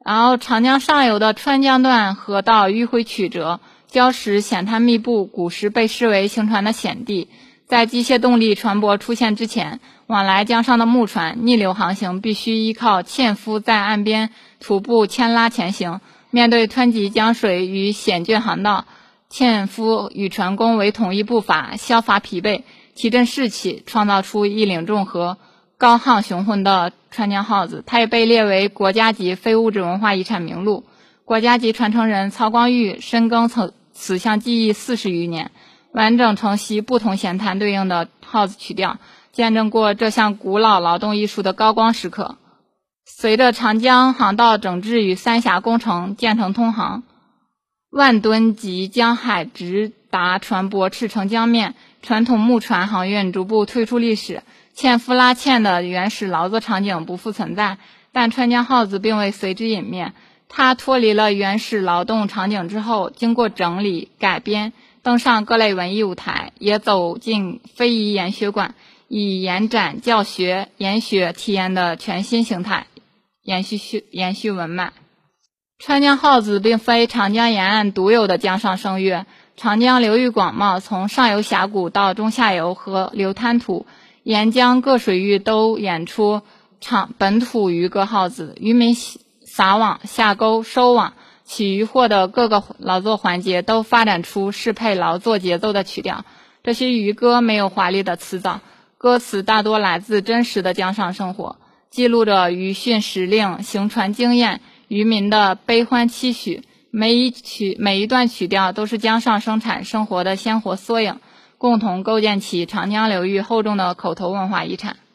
然后长江上游的川江段河道迂回曲折，礁石险滩密布，古时被视为行船的险地。在机械动力船舶出现之前，往来江上的木船逆流航行必须依靠纤夫在岸边徒步牵拉前行。面对湍急江水与险峻航道，纤夫与船工为统一步伐，消乏疲惫，提振士气，创造出一领众和高亢雄浑的川江号子。它也被列为国家级非物质文化遗产名录。国家级传承人曹光裕深耕此项技艺40余年，完整承袭不同弦弹对应的号子曲调，见证过这项古老劳动艺术的高光时刻。随着长江航道整治与三峡工程建成通航，万吨级江海直达船舶赤诚江面，传统木船航运逐步退出历史，纤夫拉纤的原始劳作场景不复存在。但川江号子并未随之隐灭，它脱离了原始劳动场景之后，经过整理改编，登上各类文艺舞台，也走进非遗研学馆，以延展教学、研学体验的全新形态，延续文脉。川江号子并非长江沿岸独有的江上声乐，长江流域广袤，从上游峡谷到中下游河流滩涂，沿江各水域都演出本土渔歌号子，渔民撒网、下钩、收网、起渔获的各个劳作环节都发展出适配劳作节奏的曲调。这些渔歌没有华丽的辞藻，歌词大多来自真实的江上生活，记录着渔汛时令、行船经验、渔民的悲欢期许。每一段曲调都是江上生产生活的鲜活缩影，共同构建起长江流域厚重的口头文化遗产。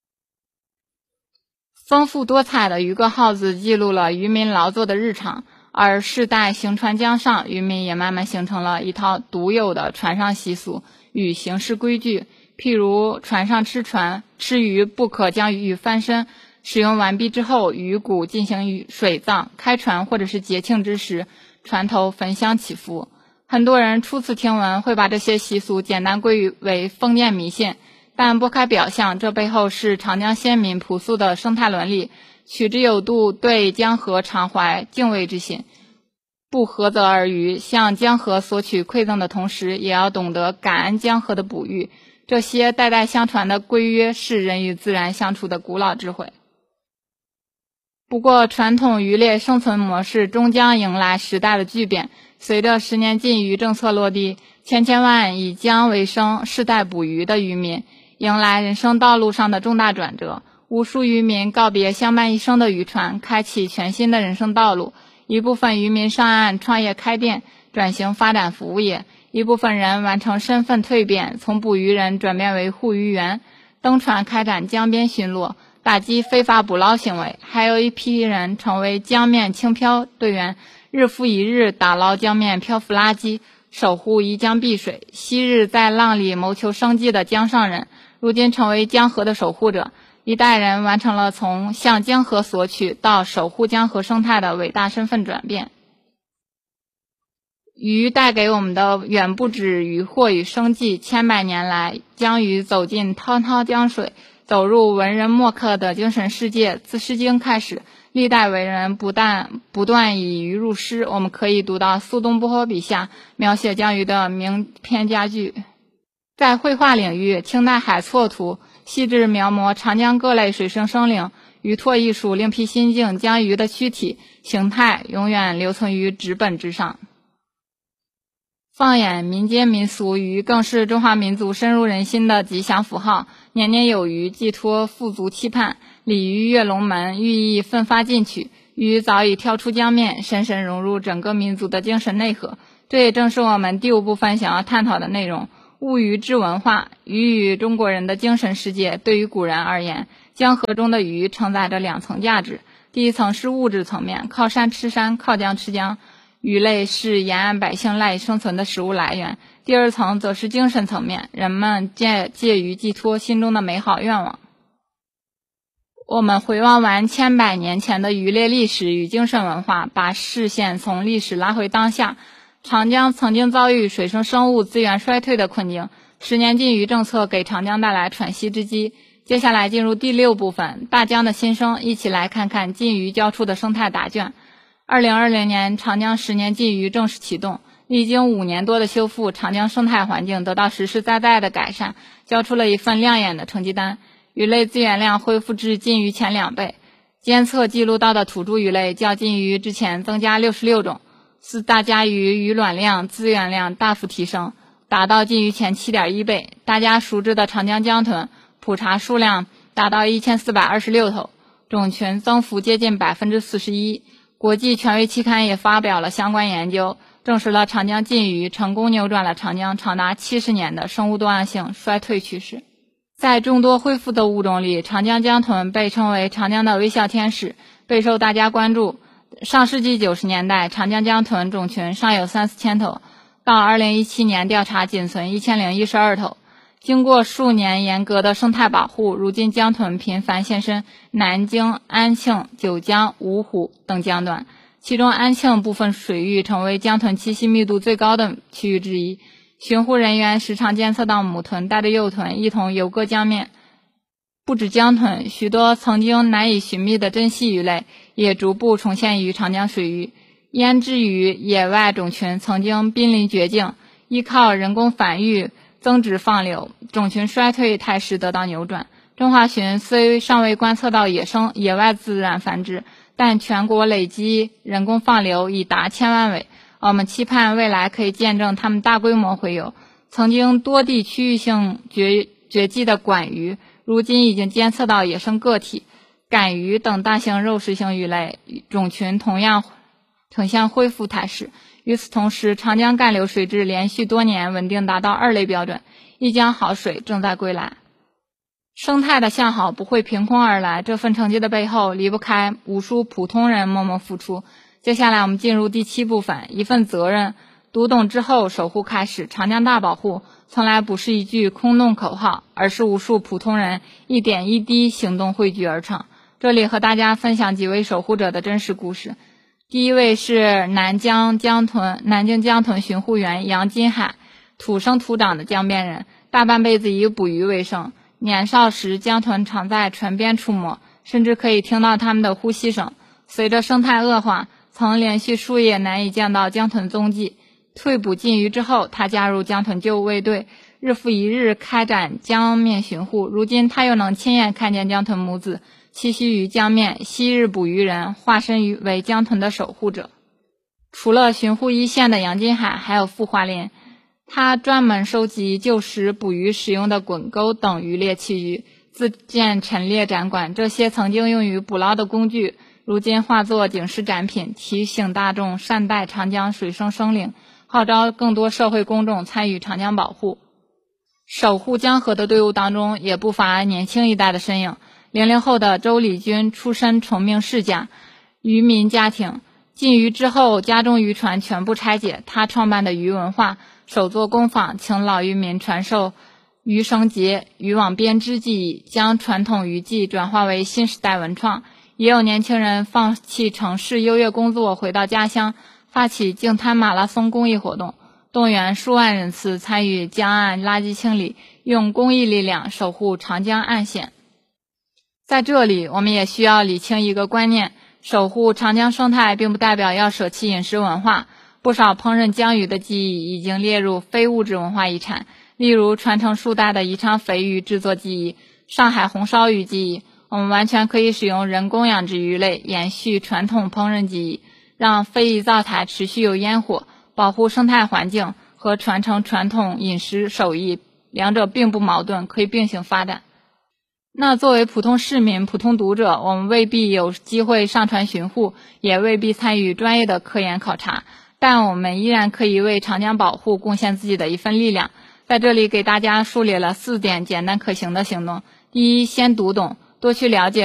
丰富多彩的渔歌号子记录了渔民劳作的日常，而世代行船江上，渔民也慢慢形成了一套独有的船上习俗与行事规矩。譬如船上吃鱼不可将鱼翻身，使用完毕之后，鱼骨进行水葬，开船或者是节庆之时，船头焚香祈福。很多人初次听闻会把这些习俗简单归为封建迷信，但拨开表象，这背后是长江先民朴素的生态伦理，取之有度，对江河常怀敬畏之心，不涸泽而渔，向江河索取馈赠的同时，也要懂得感恩江河的哺育。这些代代相传的规约是人与自然相处的古老智慧。不过传统渔猎生存模式终将迎来时代的巨变，随着10年禁渔政策落地，千万以江为生、世代捕鱼的渔民迎来人生道路上的重大转折。无数渔民告别相伴一生的渔船，开启全新的人生道路。一部分渔民上岸创业开店，转型发展服务业；一部分人完成身份蜕变，从捕鱼人转变为护渔员，登船开展江边巡逻，打击非法捕捞行为。还有一批人成为江面轻漂队员，日复一日打捞江面漂浮垃圾，守护宜江碧水。昔日在浪里谋求生计的江上人，如今成为江河的守护者。一代人完成了从向江河索取到守护江河生态的伟大身份转变。鱼带给我们的远不止渔获与生计，千百年来，江鱼走进滔滔江水，走入文人墨客的精神世界。自《诗经》开始，历代伟人不断以鱼入诗，我们可以读到苏东坡笔下描写江鱼的名篇佳句。在绘画领域，清代海错图细致描摹长江各类水生生灵，鱼拓艺术另辟新境，将鱼的躯体形态永远留存于纸本之上。放眼民间民俗，鱼更是中华民族深入人心的吉祥符号。年年有余，寄托富足期盼；鲤鱼跃龙门，寓意奋发进取。鱼早已跳出江面，深深融入整个民族的精神内核。这也正是我们第5部分想要探讨的内容。物鱼之文化，鱼与中国人的精神世界。对于古人而言，江河中的鱼承载着2层价值。第一层是物质层面，靠山吃山，靠江吃江，鱼类是沿岸百姓赖以生存的食物来源。第2层则是精神层面，人们借鱼寄托心中的美好愿望。我们回望完千百年前的渔猎历史与精神文化，把视线从历史拉回当下。长江曾经遭遇水生生物资源衰退的困境，10年禁渔政策给长江带来喘息之机。接下来进入第6部分，大江的新生，一起来看看禁渔交出的生态答卷。 2020年长江10年禁渔正式启动，历经5年多的修复，长江生态环境得到实实在在的改善，交出了一份亮眼的成绩单。鱼类资源量恢复至禁渔前2倍，监测记录到的土著鱼类较禁渔之前增加66种，4大家鱼鱼卵量、资源量大幅提升，达到禁渔前 7.1 倍。大家熟知的长江江豚普查数量达到1426头，种群增幅接近 41%。 国际权威期刊也发表了相关研究，证实了长江禁渔成功扭转了长江长达70年的生物多样性衰退趋势。在众多恢复的物种里，长江江豚被称为长江的微笑天使，备受大家关注。上世纪90年代，长江江豚种群尚有3-4千头，到2017年调查仅存1012头。经过数年严格的生态保护，如今江豚频繁现身南京、安庆、九江、芜湖等江段，其中安庆部分水域成为江豚栖息密度最高的区域之一。巡护人员时常监测到母豚带着幼豚一同游过江面。不止江豚，许多曾经难以寻觅的珍稀鱼类也逐步重现于长江水域。胭脂鱼野外种群曾经濒临绝境，依靠人工繁育增殖放流，种群衰退态势得到扭转。中华鲟虽尚未观测到野外自然繁殖，但全国累积人工放流已达1000万尾。我们期盼未来可以见证它们大规模洄游。曾经多地区域性绝迹的管鱼，如今已经监测到野生个体。杆鱼等大型肉食性鱼类种群同样呈现恢复态势。与此同时，长江干流水质连续多年稳定达到2类标准，一江好水正在归来。生态的向好不会凭空而来，这份成绩的背后离不开无数普通人默默付出。接下来我们进入第7部分，一份责任。读懂之后，守护开始。长江大保护从来不是一句空洞口号，而是无数普通人一点一滴行动汇聚而成。这里和大家分享几位守护者的真实故事。第一位是南京江豚巡护员杨金海，土生土长的江边人，大半辈子以捕鱼为生。年少时，江豚常在船边出没，甚至可以听到它们的呼吸声。随着生态恶化，曾连续数夜难以见到江豚踪迹。退捕禁渔之后，他加入江豚救卫队，日复一日开展江面巡护。如今他又能亲眼看见江豚母子栖息于江面，昔日捕鱼人化身为江豚的守护者。除了巡护一线的杨金海，还有傅华林，他专门收集旧时捕鱼使用的滚钩等渔猎器具，自建陈列展馆。这些曾经用于捕捞的工具，如今化作警示展品，提醒大众善待长江水生生灵，号召更多社会公众参与长江保护。守护江河的队伍当中也不乏年轻一代的身影。00后的周礼军出身崇明世家，渔民家庭，禁渔之后家中渔船全部拆解，他创办的渔文化，手作工坊，请老渔民传授渔绳结、渔网编织技艺，将传统渔技转化为新时代文创。也有年轻人放弃城市优越工作，回到家乡，发起净滩马拉松公益活动，动员数万人次参与江岸垃圾清理，用公益力量守护长江岸线。在这里，我们也需要理清一个观念，守护长江生态并不代表要舍弃饮食文化。不少烹饪江鱼的技艺已经列入非物质文化遗产，例如传承数代的宜昌肥鱼制作技艺、上海红烧鱼技艺。我们完全可以使用人工养殖鱼类，延续传统烹饪技艺，让非遗灶台持续有烟火，保护生态环境和传承传统饮食手艺，两者并不矛盾，可以并行发展。那作为普通市民、普通读者，我们未必有机会上船巡护，也未必参与专业的科研考察，但我们依然可以为长江保护贡献自己的一份力量。在这里给大家梳理了4点简单可行的行动。第一，先读懂，多去了解